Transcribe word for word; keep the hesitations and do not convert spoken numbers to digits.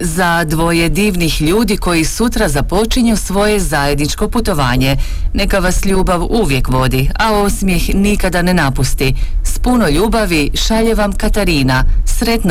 za dvoje divnih ljudi koji sutra započinju svoje zajedničko putovanje. Neka vas ljubav uvijek vodi, a osmijeh nikada ne napusti. S puno ljubavi šalje vam Katarina. Sretno